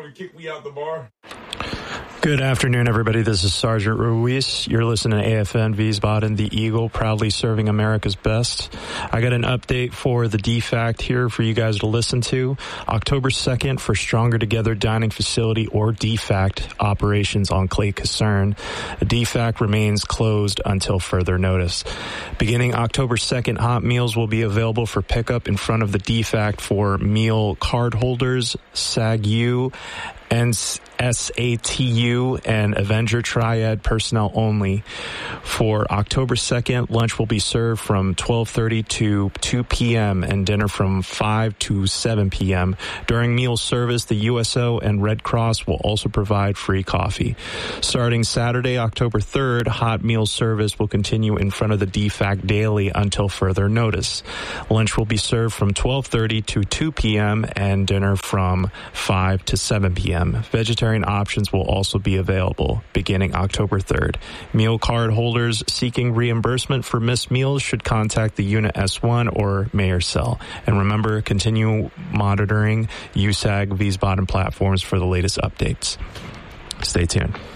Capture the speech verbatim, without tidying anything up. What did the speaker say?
to kick me out the bar? Good afternoon, everybody. This is Sergeant Ruiz. You're listening to A F N Wiesbaden, the Eagle, proudly serving America's best. I got an update for the D FACT here for you guys to listen to. October second for Stronger Together Dining Facility, or D FACT, operations on Clay Caserne. The D FACT remains closed until further notice. Beginning October second, hot meals will be available for pickup in front of the D FACT for meal card holders, S A G U, and S A T U, and Avenger Triad personnel only. For October second, lunch will be served from twelve thirty to two p.m. and dinner from five to seven p.m. During meal service, the U S O and Red Cross will also provide free coffee. Starting Saturday, October third, hot meal service will continue in front of the D FACT daily until further notice. Lunch will be served from twelve thirty to two p.m. and dinner from five to seven p.m. Vegetarian options will also be available beginning October third. Meal card holders seeking reimbursement for missed meals should contact the Unit S one or Mayor Cell. And remember, continue monitoring U S A G Wiesbaden platforms for the latest updates. Stay tuned.